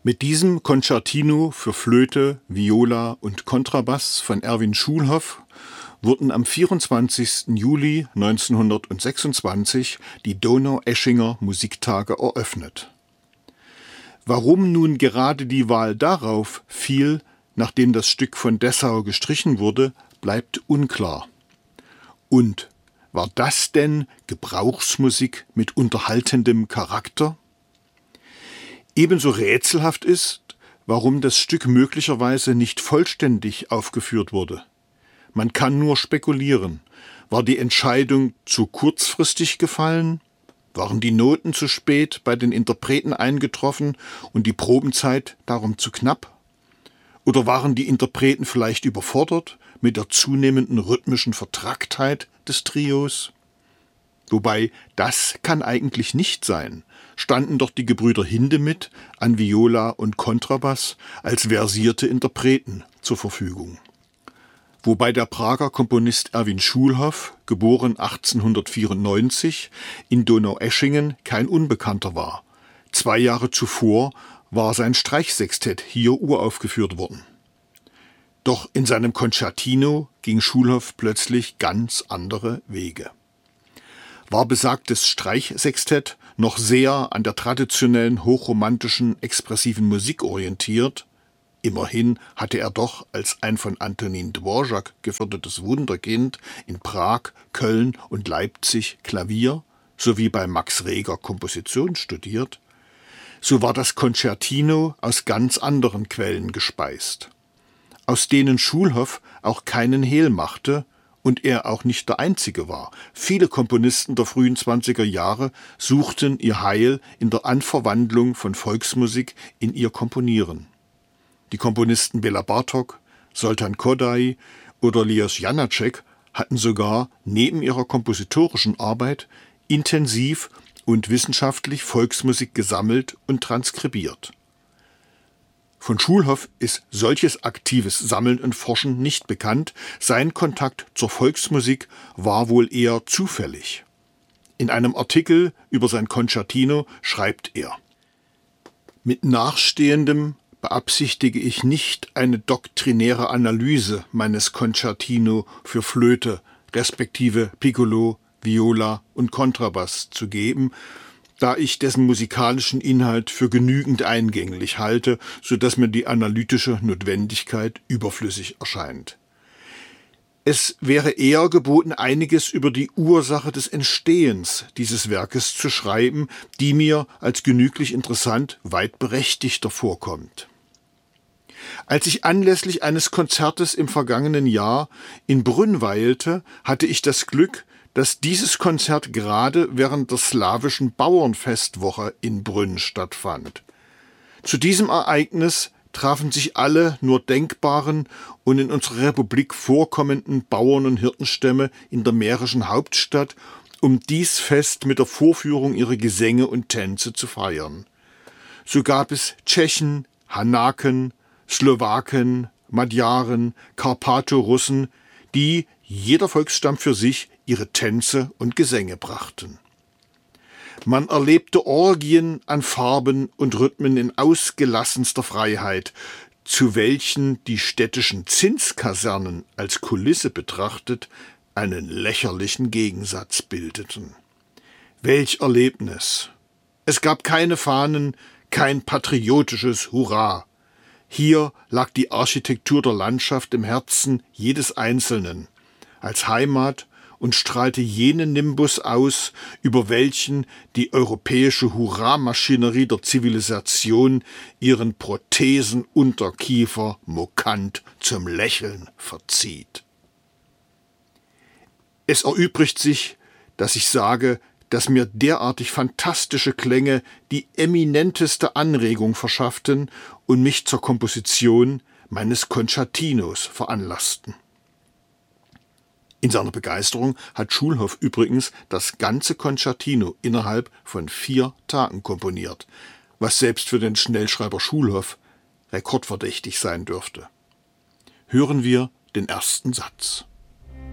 Mit diesem Concertino für Flöte, Viola und Kontrabass von Erwin Schulhoff wurden am 24. Juli 1926 die Donaueschinger Musiktage eröffnet. Warum nun gerade die Wahl darauf fiel, nachdem das Stück von Dessau gestrichen wurde, bleibt unklar. Und war das denn Gebrauchsmusik mit unterhaltendem Charakter? Ebenso rätselhaft ist, warum das Stück möglicherweise nicht vollständig aufgeführt wurde. Man kann nur spekulieren. War die Entscheidung zu kurzfristig gefallen? Waren die Noten zu spät bei den Interpreten eingetroffen und die Probenzeit darum zu knapp? Oder waren die Interpreten vielleicht überfordert mit der zunehmenden rhythmischen Vertracktheit des Trios? Wobei, das kann eigentlich nicht sein. Standen doch die Gebrüder Hindemith an Viola und Kontrabass als versierte Interpreten zur Verfügung. Wobei der Prager Komponist Erwin Schulhoff, geboren 1894, in Donaueschingen kein Unbekannter war. 2 Jahre zuvor war sein Streichsextett hier uraufgeführt worden. Doch in seinem Concertino ging Schulhoff plötzlich ganz andere Wege. War besagtes Streichsextett noch sehr an der traditionellen hochromantischen expressiven Musik orientiert, immerhin hatte er doch als ein von Antonin Dvorak gefördertes Wunderkind in Prag, Köln und Leipzig Klavier sowie bei Max Reger Komposition studiert, so war das Concertino aus ganz anderen Quellen gespeist, aus denen Schulhoff auch keinen Hehl machte und er auch nicht der Einzige war. Viele Komponisten der frühen 20er Jahre suchten ihr Heil in der Anverwandlung von Volksmusik in ihr Komponieren. Die Komponisten Bela Bartok, Zoltán Kodály oder Lajos Janáček hatten sogar neben ihrer kompositorischen Arbeit intensiv und wissenschaftlich Volksmusik gesammelt und transkribiert. Von Schulhoff ist solches aktives Sammeln und Forschen nicht bekannt. Sein Kontakt zur Volksmusik war wohl eher zufällig. In einem Artikel über sein Concertino schreibt er: Mit Nachstehendem beabsichtige ich nicht eine doktrinäre Analyse meines Concertino für Flöte, respektive Piccolo, Viola und Kontrabass zu geben, da ich dessen musikalischen Inhalt für genügend eingänglich halte, so dass mir die analytische Notwendigkeit überflüssig erscheint. Es wäre eher geboten, einiges über die Ursache des Entstehens dieses Werkes zu schreiben, die mir als genüglich interessant weit berechtigter vorkommt. Als ich anlässlich eines Konzertes im vergangenen Jahr in Brünn weilte, hatte ich das Glück, dass dieses Konzert gerade während der slawischen Bauernfestwoche in Brünn stattfand. Zu diesem Ereignis trafen sich alle nur denkbaren und in unserer Republik vorkommenden Bauern- und Hirtenstämme in der mährischen Hauptstadt, um dies Fest mit der Vorführung ihrer Gesänge und Tänze zu feiern. So gab es Tschechen, Hanaken, Slowaken, Magyaren, Karpato-Russen, die, jeder Volksstamm für sich, ihre Tänze und Gesänge brachten. Man erlebte Orgien an Farben und Rhythmen in ausgelassenster Freiheit, zu welchen die städtischen Zinskasernen als Kulisse betrachtet einen lächerlichen Gegensatz bildeten. Welch Erlebnis! Es gab keine Fahnen, kein patriotisches Hurra. Hier lag die Architektur der Landschaft im Herzen jedes Einzelnen, als Heimat, und strahlte jenen Nimbus aus, über welchen die europäische Hurra-Maschinerie der Zivilisation ihren Prothesenunterkiefer mokant zum Lächeln verzieht. Es erübrigt sich, dass ich sage, dass mir derartig fantastische Klänge die eminenteste Anregung verschafften und mich zur Komposition meines Concertinos veranlassten. In seiner Begeisterung hat Schulhoff übrigens das ganze Concertino innerhalb von 4 Tagen komponiert, was selbst für den Schnellschreiber Schulhoff rekordverdächtig sein dürfte. Hören wir den ersten Satz.